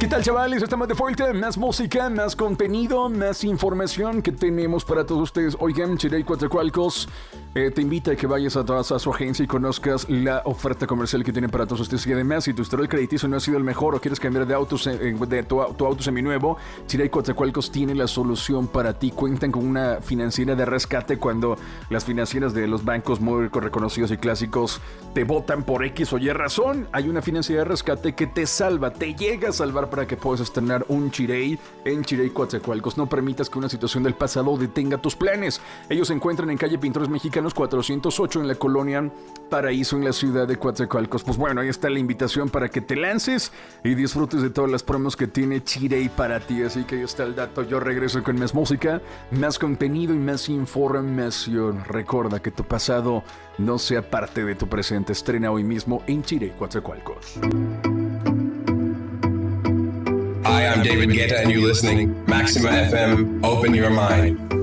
¿Qué tal, chavales? Estamos de vuelta. Más música, más contenido, más información que tenemos para todos ustedes. Oigan, Chirey Coatzacoalcos te invita a que vayas a su agencia y conozcas la oferta comercial que tienen para todos ustedes. Y además, si tu historial crediticio no ha sido el mejor o quieres cambiar de auto, tu auto seminuevo, Chirey Coatzacoalcos tiene la solución para ti. Cuentan con una financiera de rescate cuando las financieras de los bancos muy reconocidos y clásicos te botan por X o Y razón. Hay una financiera de rescate que te salva, te llega a salvar para que puedas estrenar un Chirey en Chirey Coatzacoalcos. No permitas que una situación del pasado detenga tus planes. Ellos se encuentran en calle Pintores Mexicanos 408 en la colonia Paraíso, en la ciudad de Coatzacoalcos. Pues bueno, ahí está la invitación para que te lances y disfrutes de todas las promos que tiene Chirey para ti. Así que ahí está el dato. Yo regreso con más música, más contenido y más información. Recuerda que tu pasado no sea parte de tu presente. Estrena hoy mismo en Chirey Coatzacoalcos. Hi, I'm David Guetta, and you're listening Maxima FM. Open your mind.